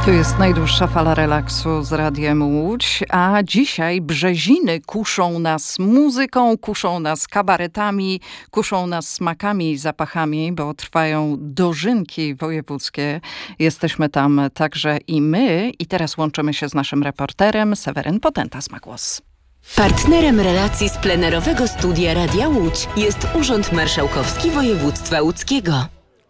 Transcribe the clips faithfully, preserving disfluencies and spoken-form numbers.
To jest najdłuższa fala relaksu z Radiem Łódź, a dzisiaj Brzeziny kuszą nas muzyką, kuszą nas kabaretami, kuszą nas smakami i zapachami, bo trwają dożynki wojewódzkie. Jesteśmy tam także i my i teraz łączymy się z naszym reporterem. Seweryn Potentas ma głos. Partnerem relacji z plenerowego studia Radia Łódź jest Urząd Marszałkowski Województwa Łódzkiego.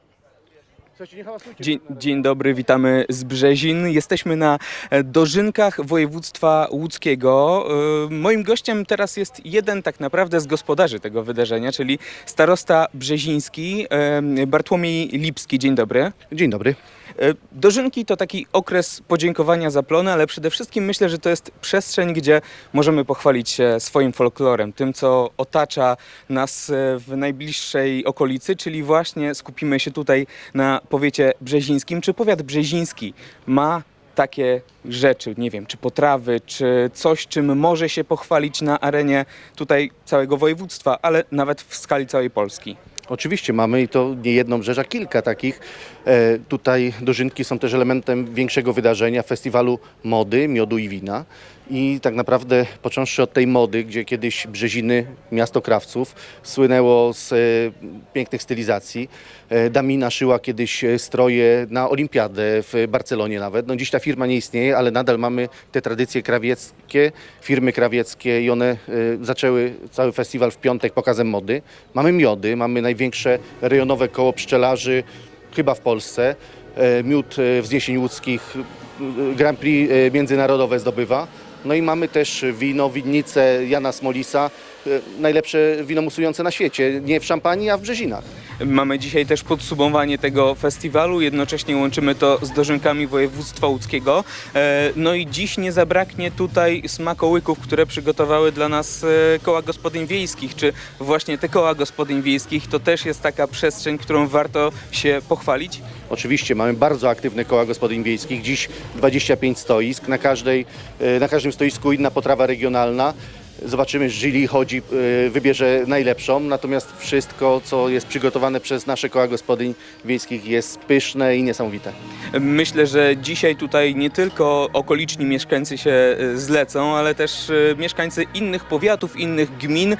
Dzień, dzień dobry, witamy z Brzezin. Jesteśmy na dożynkach województwa łódzkiego. Moim gościem teraz jest jeden tak naprawdę z gospodarzy tego wydarzenia, czyli starosta brzeziński Bartłomiej Lipski. Dzień dobry. Dzień dobry. Dożynki to taki okres podziękowania za plony, ale przede wszystkim myślę, że to jest przestrzeń, gdzie możemy pochwalić się swoim folklorem, tym co otacza nas w najbliższej okolicy, czyli właśnie skupimy się tutaj na powiecie brzezińskim. Czy powiat brzeziński ma takie rzeczy, nie wiem, czy potrawy, czy coś, czym może się pochwalić na arenie tutaj całego województwa, ale nawet w skali całej Polski? Oczywiście mamy i to nie jedną rzecz, a kilka takich. E, tutaj dożynki są też elementem większego wydarzenia, festiwalu mody, miodu i wina. I tak naprawdę począwszy od tej mody, gdzie kiedyś Brzeziny, miasto krawców, słynęło z e, pięknych stylizacji. E, Damina szyła kiedyś stroje na olimpiadę w Barcelonie nawet. No dziś ta firma nie istnieje, ale nadal mamy te tradycje krawieckie, firmy krawieckie i one e, zaczęły cały festiwal w piątek pokazem mody. Mamy miody, mamy największe rejonowe koło pszczelarzy chyba w Polsce. E, miód e, wzniesień łódzkich e, Grand Prix e, międzynarodowe zdobywa. No i mamy też wino, winnicę Jana Smolisa, najlepsze wino musujące na świecie, nie w Szampanii, a w Brzezinach. Mamy dzisiaj też podsumowanie tego festiwalu, jednocześnie łączymy to z dożynkami województwa łódzkiego. No i dziś nie zabraknie tutaj smakołyków, które przygotowały dla nas koła gospodyń wiejskich. Czy właśnie te koła gospodyń wiejskich to też jest taka przestrzeń, którą warto się pochwalić? Oczywiście, mamy bardzo aktywne koła gospodyń wiejskich. Dziś dwadzieścia pięć stoisk, na, każdej, na każdym stoisku inna potrawa regionalna. Zobaczymy, jury chodzi, wybierze najlepszą, natomiast wszystko, co jest przygotowane przez nasze koła gospodyń wiejskich jest pyszne i niesamowite. Myślę, że dzisiaj tutaj nie tylko okoliczni mieszkańcy się zlecą, ale też mieszkańcy innych powiatów, innych gmin.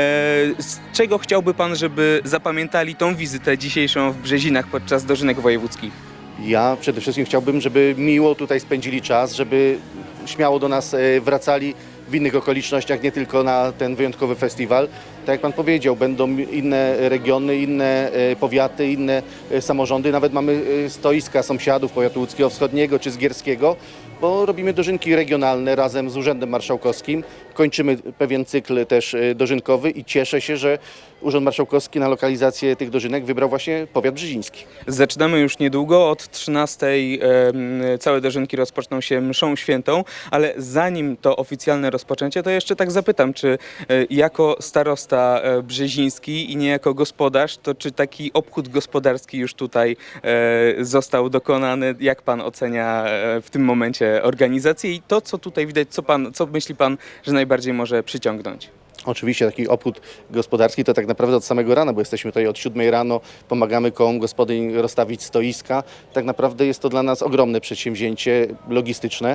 Z czego chciałby Pan, żeby zapamiętali tą wizytę dzisiejszą w Brzezinach podczas dożynek wojewódzkich? Ja przede wszystkim chciałbym, żeby miło tutaj spędzili czas, żeby śmiało do nas wracali w innych okolicznościach, nie tylko na ten wyjątkowy festiwal. Tak jak Pan powiedział, będą inne regiony, inne powiaty, inne samorządy. Nawet mamy stoiska sąsiadów powiatu łódzkiego wschodniego czy zgierskiego, bo robimy dożynki regionalne razem z Urzędem Marszałkowskim. Kończymy pewien cykl też dożynkowy i cieszę się, że Urząd Marszałkowski na lokalizację tych dożynek wybrał właśnie powiat brzeziński. Zaczynamy już niedługo, od trzynastej e, całe dożynki rozpoczną się mszą świętą, ale zanim to oficjalne rozpoczęcie, to jeszcze tak zapytam, czy e, jako starosta e, brzeziński i nie jako gospodarz, to czy taki obchód gospodarski już tutaj e, został dokonany? Jak Pan ocenia e, w tym momencie organizację i to, co tutaj widać, co, pan, co myśli Pan, że najbardziej może przyciągnąć? Oczywiście taki obchód gospodarski to tak naprawdę od samego rana, bo jesteśmy tutaj od siódmej rano, pomagamy kołom gospodyń rozstawić stoiska. Tak naprawdę jest to dla nas ogromne przedsięwzięcie logistyczne.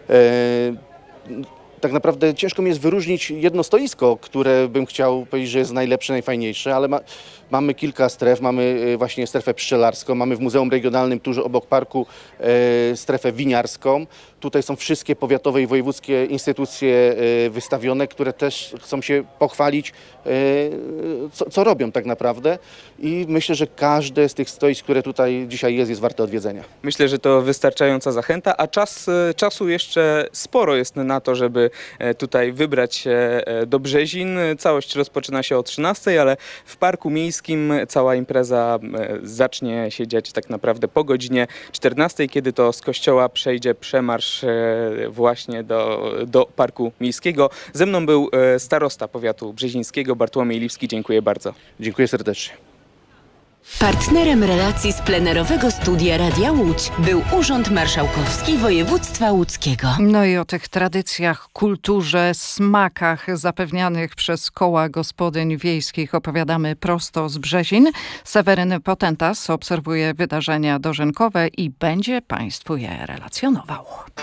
Tak naprawdę ciężko mi jest wyróżnić jedno stoisko, które bym chciał powiedzieć, że jest najlepsze, najfajniejsze, ale ma, mamy kilka stref. Mamy właśnie strefę pszczelarską, mamy w Muzeum Regionalnym tuż obok parku e, strefę winiarską. Tutaj są wszystkie powiatowe i wojewódzkie instytucje e, wystawione, które też chcą się pochwalić, e, co, co robią tak naprawdę. I myślę, że każde z tych stoisk, które tutaj dzisiaj jest, jest warte odwiedzenia. Myślę, że to wystarczająca zachęta, a czas, czasu jeszcze sporo jest na to, żeby tutaj wybrać się do Brzezin. Całość rozpoczyna się o trzynastej, ale w Parku Miejskim cała impreza zacznie się dziać tak naprawdę po godzinie czternastej, kiedy to z kościoła przejdzie przemarsz właśnie do, do Parku Miejskiego. Ze mną był starosta powiatu brzezińskiego Bartłomiej Lipski. Dziękuję bardzo. Dziękuję serdecznie. Partnerem relacji z plenerowego studia Radia Łódź był Urząd Marszałkowski Województwa Łódzkiego. No i o tych tradycjach, kulturze, smakach zapewnianych przez koła gospodyń wiejskich opowiadamy prosto z Brzezin. Seweryn Potentas obserwuje wydarzenia dożynkowe i będzie Państwu je relacjonował.